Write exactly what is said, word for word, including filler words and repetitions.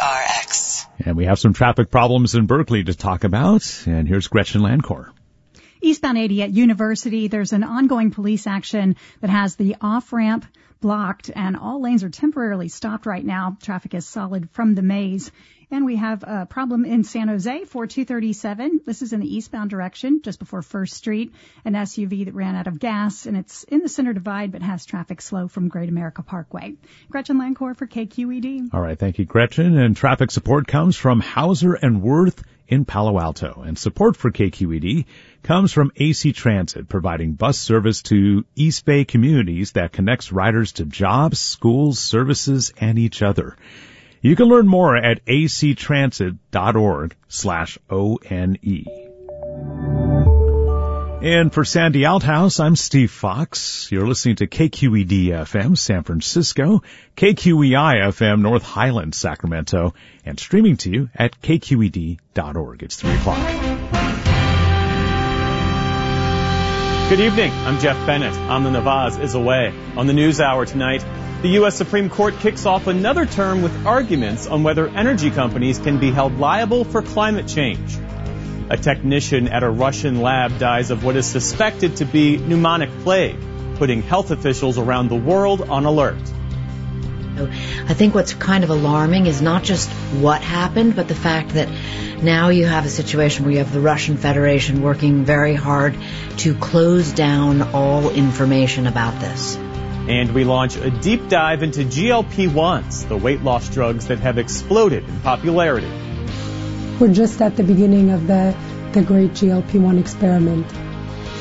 R X. And we have some traffic problems in Berkeley to talk about. And here's Gretchen Landcore. Eastbound eighty at University, there's an ongoing police action that has the off-ramp blocked, and all lanes are temporarily stopped right now. Traffic is solid from the maze. And we have a problem in San Jose for two thirty-seven. This is in the eastbound direction, just before First Street. An S U V that ran out of gas, and it's in the center divide, but has traffic slow from Great America Parkway. Gretchen Landcore for K Q E D. All right, thank you, Gretchen. And traffic support comes from Hauser and Worth in Palo Alto. And support for K Q E D comes from A C Transit, providing bus service to East Bay communities that connects riders to jobs, schools, services, and each other. You can learn more at actransit.org slash O-N-E. And for Sandy Outhouse, I'm Steve Fox. You're listening to K Q E D F M San Francisco, K Q E I F M North Highlands, Sacramento, and streaming to you at K Q E D dot org. It's three o'clock. Good evening. I'm Jeff Bennett. Amna Nawaz is away. On the News Hour tonight, the U S Supreme Court kicks off another term with arguments on whether energy companies can be held liable for climate change. A technician at a Russian lab dies of what is suspected to be pneumonic plague, putting health officials around the world on alert. I think what's kind of alarming is not just what happened, but the fact that now you have a situation where you have the Russian Federation working very hard to close down all information about this. And we launch a deep dive into G L P ones, the weight loss drugs that have exploded in popularity. We're just at the beginning of the, the great G L P one experiment.